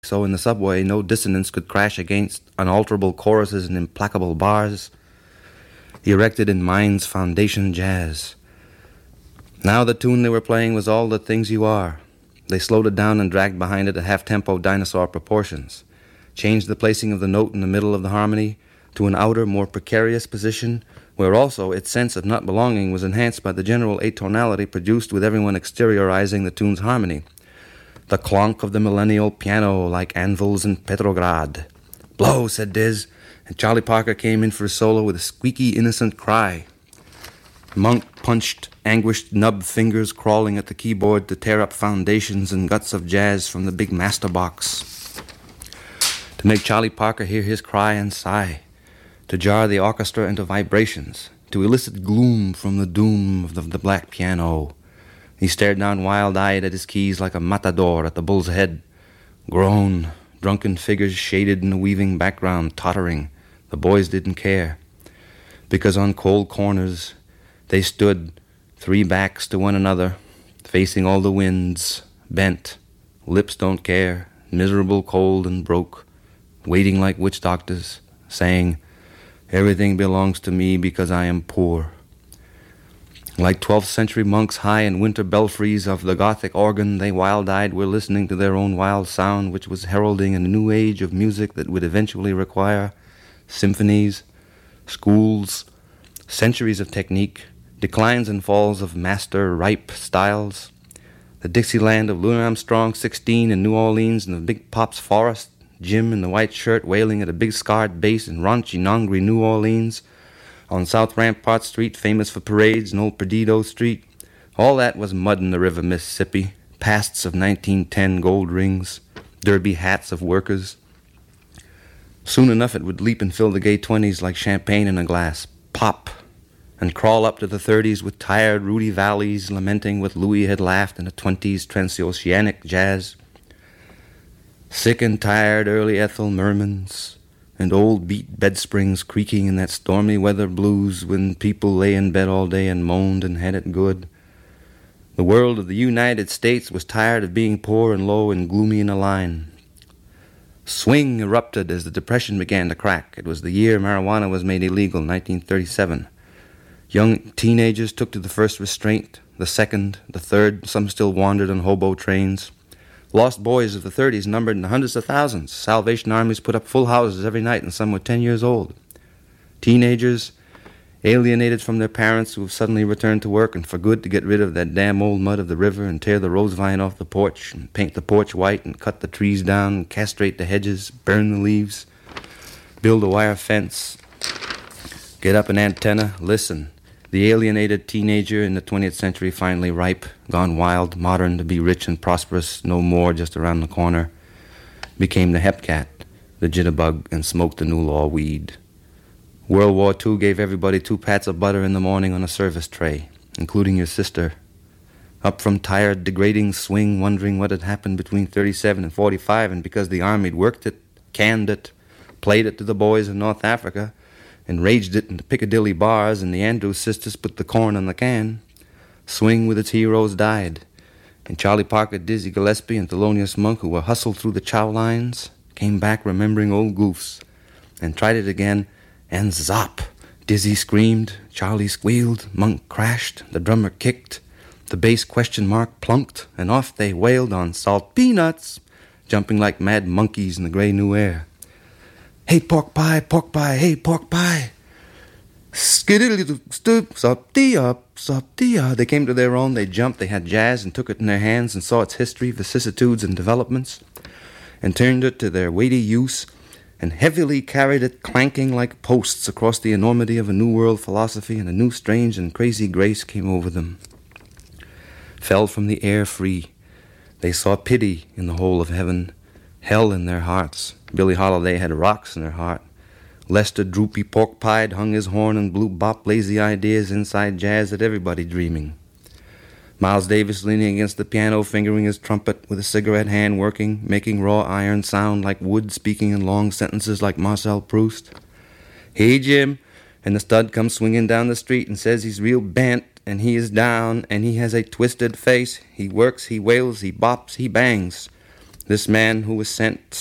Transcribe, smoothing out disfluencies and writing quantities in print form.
so in the subway no dissonance could crash against unalterable choruses and implacable bars, erected in mind's foundation jazz. Now the tune they were playing was all the things you are. They slowed it down and dragged behind it a half-tempo dinosaur proportions, changed the placing of the note in the middle of the harmony to an outer, more precarious position, where also its sense of not belonging was enhanced by the general atonality produced with everyone exteriorizing the tune's harmony. The clonk of the millennial piano like anvils in Petrograd. "Blow," said Diz, and Charlie Parker came in for a solo with a squeaky, innocent cry. Monk punched anguished nub fingers crawling at the keyboard to tear up foundations and guts of jazz from the big master box. To make Charlie Parker hear his cry and sigh, to jar the orchestra into vibrations, to elicit gloom from the doom of the black piano. He stared down wild-eyed at his keys like a matador at the bull's head. Groan, drunken figures shaded in a weaving background, tottering. The boys didn't care, because on cold corners they stood, three backs to one another, facing all the winds, bent, lips don't care, miserable, cold, and broke, waiting like witch doctors, saying, "Everything belongs to me because I am poor." Like 12th century monks high in winter belfries of the Gothic organ, they wild-eyed were listening to their own wild sound, which was heralding a new age of music that would eventually require symphonies, schools, centuries of technique, declines and falls of master ripe styles. The Dixieland of Louis Armstrong 16 in New Orleans and the Big Pop's Forest, Jim in the white shirt wailing at a big scarred bass in raunchy Nongri, New Orleans, on South Rampart Street, famous for parades, and Old Perdido Street. All that was mud in the river Mississippi, pasts of 1910 gold rings, derby hats of workers. Soon enough it would leap and fill the gay 20s like champagne in a glass. Pop! And crawl up to the 30s with tired Rudy Valleys lamenting what Louis had laughed in the 20s transoceanic jazz. Sick and tired early Ethel Mermans and old beat bed springs creaking in that stormy weather blues when people lay in bed all day and moaned and had it good. The world of the United States was tired of being poor and low and gloomy in a line. Swing erupted as the Depression began to crack. It was the year marijuana was made illegal, 1937. Young teenagers took to the first restraint, the second, the third. Some still wandered on hobo trains. Lost boys of the 30s numbered in the hundreds of thousands. Salvation armies put up full houses every night, and some were 10 years old. Teenagers, alienated from their parents who have suddenly returned to work and for good to get rid of that damn old mud of the river and tear the rose vine off the porch and paint the porch white and cut the trees down and castrate the hedges, burn the leaves, build a wire fence, get up an antenna, listen. The alienated teenager in the 20th century, finally ripe, gone wild, modern to be rich and prosperous, no more just around the corner, became the hepcat, the jitterbug, and smoked the new law weed. World War II gave everybody 2 pats of butter in the morning on a service tray, including your sister. Up from tired, degrading swing, wondering what had happened between 37 and 45, and because the army'd worked it, canned it, played it to the boys in North Africa, and raged it into Piccadilly bars, and the Andrews sisters put the corn on the can. Swing with its heroes died, and Charlie Parker, Dizzy Gillespie, and Thelonious Monk, who were hustled through the chow lines, came back remembering old goofs, and tried it again, and zop! Dizzy screamed, Charlie squealed, Monk crashed, the drummer kicked, the bass question mark plunked, and off they wailed on salt peanuts, jumping like mad monkeys in the gray new air. Hey, pork pie, hey, pork pie. Skididdly-stoop, sop-dee-up. They came to their own, they jumped, they had jazz and took it in their hands and saw its history, vicissitudes, and developments, and turned it to their weighty use, and heavily carried it clanking like posts across the enormity of a new world philosophy, and a new strange and crazy grace came over them. Fell from the air free. They saw pity in the whole of heaven, hell in their hearts. Billie Holiday had rocks in her heart. Lester Droopy Pork-Pied hung his horn and blew bop lazy ideas inside jazz at everybody dreaming. Miles Davis leaning against the piano, fingering his trumpet with a cigarette hand working, making raw iron sound like wood, speaking in long sentences like Marcel Proust. Hey, Jim, and the stud comes swinging down the street and says he's real bent, and he is down, and he has a twisted face. He works, he wails, he bops, he bangs. This man who was sent